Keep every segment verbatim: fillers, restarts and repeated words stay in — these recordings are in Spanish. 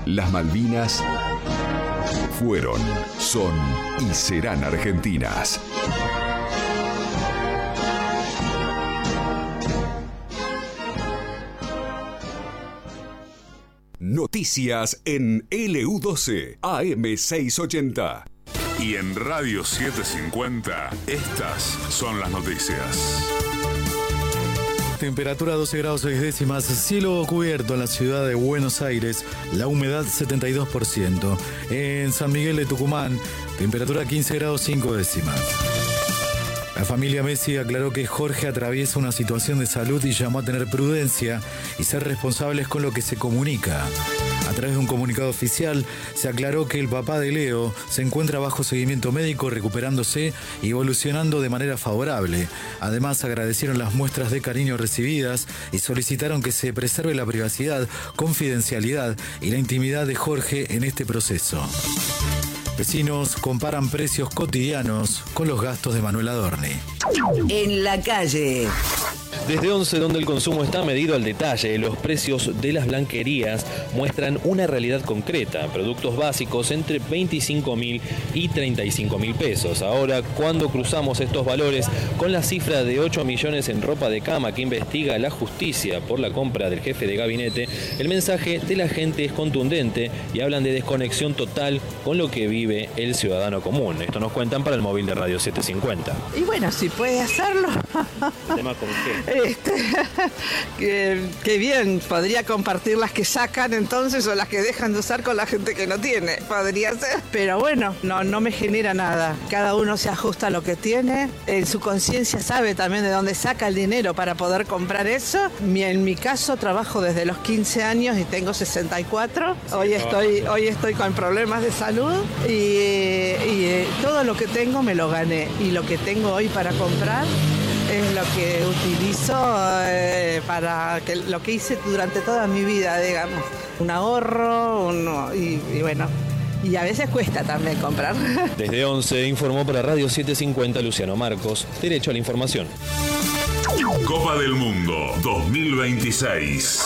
Las Malvinas fueron, son y serán argentinas. Noticias en L U doce, A M seiscientos ochenta. Y en Radio setecientos cincuenta, estas son las noticias. Temperatura doce grados seis décimas, cielo cubierto en la ciudad de Buenos Aires, la humedad setenta y dos por ciento. En San Miguel de Tucumán, temperatura quince grados cinco décimas. La familia Messi aclaró que Jorge atraviesa una situación de salud y llamó a tener prudencia y ser responsables con lo que se comunica. A través de un comunicado oficial, se aclaró que el papá de Leo se encuentra bajo seguimiento médico, recuperándose y evolucionando de manera favorable. Además, agradecieron las muestras de cariño recibidas y solicitaron que se preserve la privacidad, confidencialidad y la intimidad de Jorge en este proceso. Vecinos comparan precios cotidianos con los gastos de Manuel Adorni. En la calle. Desde once, donde el consumo está medido al detalle, los precios de las blanquerías muestran una realidad concreta. Productos básicos entre veinticinco mil y treinta y cinco mil pesos. Ahora, cuando cruzamos estos valores con la cifra de ocho millones en ropa de cama que investiga la justicia por la compra del jefe de gabinete, el mensaje de la gente es contundente y hablan de desconexión total con lo que vive el ciudadano común. Esto nos cuentan para el móvil de Radio setecientos cincuenta. Y bueno, si puede hacerlo. ¿Tema con qué? Este, que, que bien, podría compartir las que sacan entonces o las que dejan de usar con la gente que no tiene, podría ser, pero bueno, no, no me genera nada, cada uno se ajusta a lo que tiene, en su conciencia sabe también de dónde saca el dinero para poder comprar eso. En mi caso trabajo desde los quince años y tengo sesenta y cuatro, hoy estoy, hoy estoy con problemas de salud y, y todo lo que tengo me lo gané y lo que tengo hoy para comprar es lo que utilizo eh, para que, lo que hice durante toda mi vida, digamos. Un ahorro, uno, y, y bueno, y a veces cuesta también comprar. Desde once informó para Radio setecientos cincuenta Luciano Marcos, Derecho a la Información. Copa del Mundo dos mil veintiséis.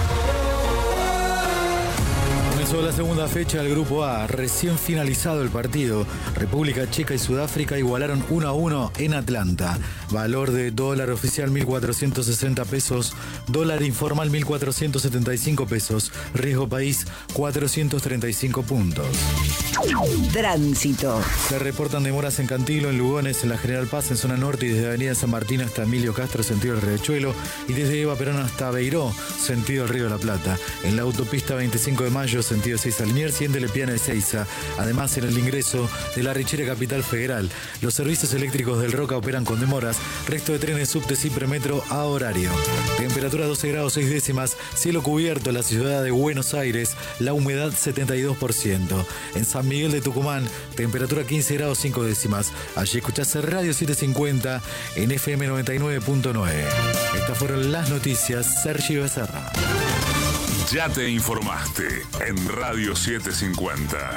Comenzó la segunda fecha del Grupo A. Recién finalizado el partido, República Checa y Sudáfrica igualaron uno a uno en Atlanta. Valor de dólar oficial mil cuatrocientos sesenta pesos, dólar informal mil cuatrocientos setenta y cinco pesos, riesgo país cuatrocientos treinta y cinco puntos. Tránsito. Se reportan demoras en Cantilo, en Lugones, en la General Paz, en zona norte y desde Avenida San Martín hasta Emilio Castro, sentido el Riachuelo, y desde Eva Perón hasta Beiró, sentido el Río de la Plata. En la autopista veinticinco de mayo, sentido Seiza Liniers y en Telepiana de Seiza. Además, en el ingreso de la Richera Capital Federal, los servicios eléctricos del Roca operan con demoras. Resto de trenes subtes y premetro a horario. Temperatura doce grados seis décimas, cielo cubierto en la ciudad de Buenos Aires, la humedad setenta y dos por ciento. En San Miguel de Tucumán, temperatura quince grados cinco décimas. Allí escuchás Radio setecientos cincuenta en F M noventa y nueve punto nueve. Estas fueron las noticias. Sergio Becerra. Ya te informaste en Radio setecientos cincuenta.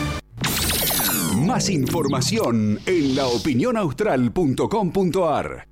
Más información en la opinión austral punto com punto a r.